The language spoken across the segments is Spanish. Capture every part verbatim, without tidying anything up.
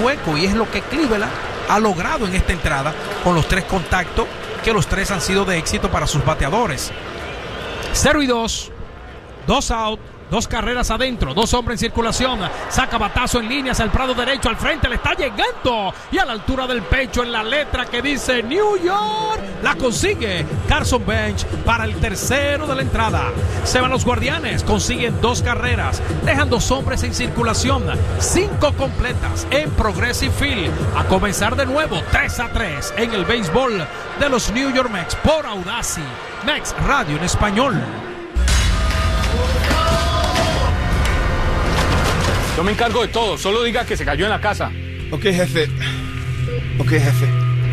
hueco, y es lo que Cleveland ha logrado en esta entrada con los tres contactos, que los tres han sido de éxito para sus bateadores. Cero y dos, dos out, dos carreras adentro, dos hombres en circulación, saca batazo en línea hacia el prado derecho, al frente, le está llegando, y a la altura del pecho en la letra que dice New York, la consigue Carson Bench para el tercero de la entrada. Se van los Guardianes, consiguen dos carreras, dejan dos hombres en circulación, cinco completas en Progressive Field. A comenzar de nuevo, tres a tres en el béisbol de los New York Mets por Audacy, Mex Radio en español. Yo me encargo de todo, solo diga que se cayó en la casa. Ok, jefe. Ok, jefe.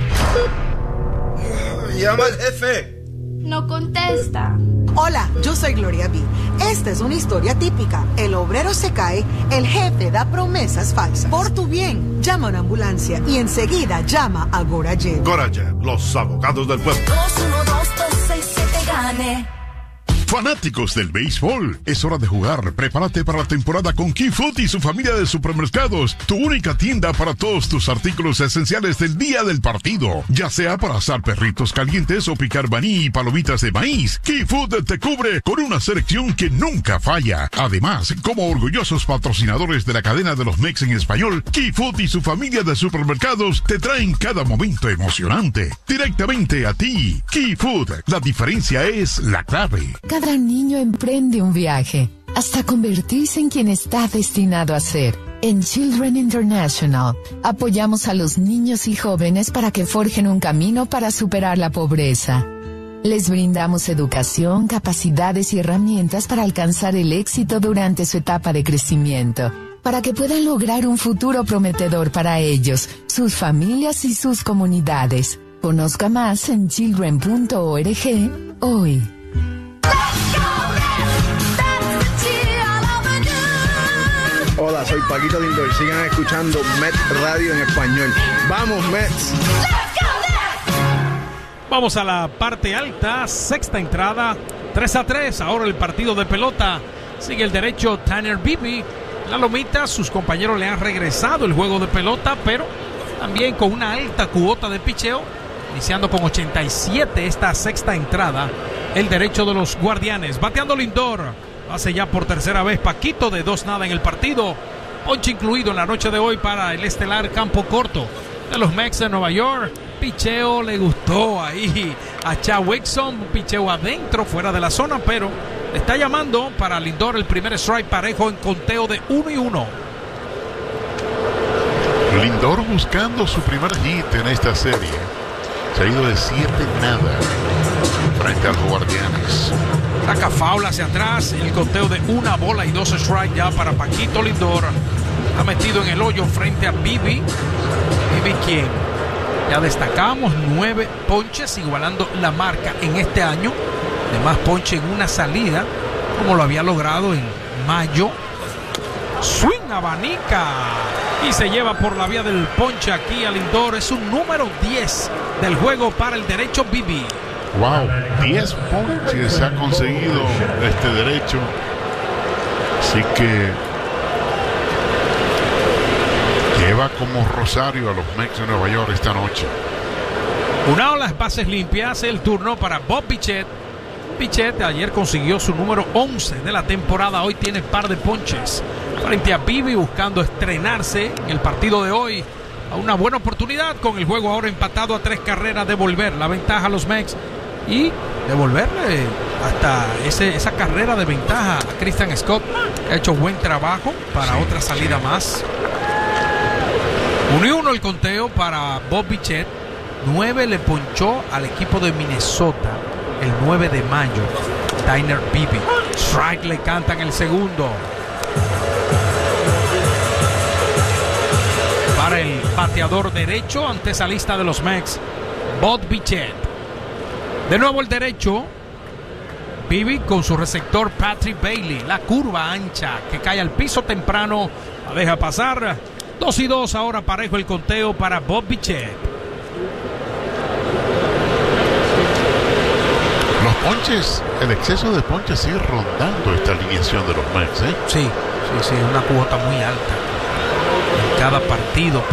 Llama al jefe. No contesta. Hola, yo soy Gloria B. Esta es una historia típica. El obrero se cae, el jefe da promesas falsas. Por tu bien, llama a una ambulancia y enseguida llama a Gorayev. Gorayev, los abogados del pueblo. dos uno dos dos seis siete gane. Fanáticos del béisbol, es hora de jugar. Prepárate para la temporada con Key Food y su familia de supermercados, tu única tienda para todos tus artículos esenciales del día del partido, ya sea para asar perritos calientes o picar maní y palomitas de maíz. Key Food te cubre con una selección que nunca falla. Además, como orgullosos patrocinadores de la cadena de los Mex en español, Key Food y su familia de supermercados te traen cada momento emocionante directamente a ti. Key Food, la diferencia es la clave. Cada niño emprende un viaje hasta convertirse en quien está destinado a ser. En Children International, apoyamos a los niños y jóvenes para que forjen un camino para superar la pobreza. Les brindamos educación, capacidades y herramientas para alcanzar el éxito durante su etapa de crecimiento, para que puedan lograr un futuro prometedor para ellos, sus familias y sus comunidades. Conozca más en children punto org hoy. Hola, soy Paquito Lindor. Sigan escuchando Mets Radio en español. ¡Vamos, Mets! Vamos a la parte alta, sexta entrada, tres a tres. Ahora el partido de pelota. Sigue el derecho Tanner Bibee. La lomita, sus compañeros le han regresado el juego de pelota, pero también con una alta cuota de picheo. Iniciando con ochenta y siete esta sexta entrada. El derecho de los Guardianes. Bateando Lindor. Hace ya por tercera vez Paquito de dos nada en el partido. Ponche incluido en la noche de hoy para el estelar campo corto de los Mets de Nueva York. Picheo le gustó ahí a Chad Wixom. Picheo adentro, fuera de la zona, pero le está llamando para Lindor el primer strike parejo en conteo de uno y uno. Lindor buscando su primer hit en esta serie. Se ha ido de siete nada frente a los Guardianes. Saca faula hacia atrás, el conteo de una bola y dos strikes ya para Paquito Lindor. Ha metido en el hoyo frente a Bibee. Bibee quien ya destacamos, nueve ponches, igualando la marca en este año de más ponche en una salida, como lo había logrado en mayo. Swing, abanica y se lleva por la vía del ponche aquí a Lindor. Es un número diez del juego para el derecho Bibee. Wow, diez ponches ha conseguido este derecho. Así que lleva como rosario a los Mets de Nueva York esta noche. Una ola, las bases limpias, el turno para Bob Bichette. Bichette ayer consiguió su número once de la temporada. Hoy tiene par de ponches frente a Bibee, buscando estrenarse en el partido de hoy. A una buena oportunidad con el juego ahora empatado a tres carreras, devolver la ventaja a los Mets y devolverle hasta ese, esa carrera de ventaja a Christian Scott, que ha hecho buen trabajo para sí, otra salida sí. más. uno y uno el conteo para Bob Bichette. nueve le ponchó al equipo de Minnesota el nueve de mayo. Tanner Bibee. Strike le cantan el segundo. Para el bateador derecho ante esa lista de los Mets, Bob Bichette. De nuevo el derecho, Bibee con su receptor Patrick Bailey. La curva ancha que cae al piso temprano, la deja pasar. Dos y dos ahora parejo el conteo para Bob Bichette. Los ponches, el exceso de ponches sigue rondando esta alineación de los Mets, ¿eh? Sí, sí, sí, una cuota muy alta en cada partido.